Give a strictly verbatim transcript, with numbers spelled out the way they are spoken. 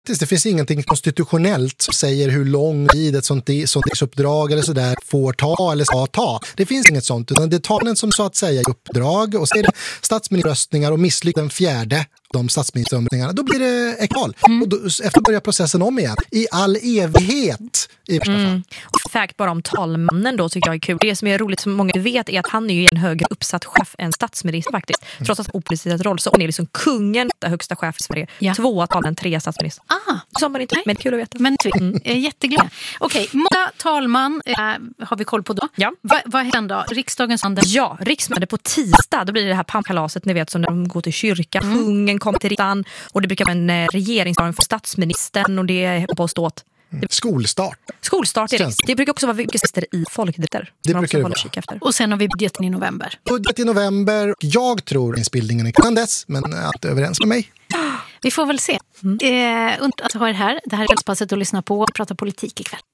Det finns ingenting konstitutionellt som säger hur lång tid ett sånt, sånt uppdrag eller sådär får ta eller ska ta. Det finns inget sånt, utan det tar en som så att säga uppdrag och så är det statsministerröstningar och misslyckas den fjärde de statsministeromröstningarna, då blir det ekval. Mm. Och då, efter börjar processen om igen. I all evighet. I mm. Och fakt bara om talmannen då tycker jag är kul. Det som är roligt som många vet är att han är ju en högre uppsatt chef än statsminister faktiskt. Mm. Trots att han har opolitisk roll så är liksom kungen högsta chef i Sverige. Ja. Två talmän, tre statsminister. Ah. Som man inte vet, men kul att veta. Men mm. är jätteglad. Okej, okay, många talman äh, har vi koll på då. Ja. Va, vad händer då? Riksdagens handel? Ja, riksmöte på tisdag. Då blir det här pampkalaset, ni vet, som när de går till kyrkan. Mm. Kungen kommer till riksdagen och det brukar vara en eh, regeringsdagen för statsministern och det är på stått. Mm. Skolstart. Skolstart är det. Det brukar också vara viktigaste i folkdräkter. Det brukar det vara. Efter. Och sen har vi budgeten i november. Budget i november. Jag tror inspelningen är kan dess, men att överens med mig. Vi får väl se. Mm. Eh, och att ha er här. Det här är Kvällspasset att lyssna på och prata politik ikväll.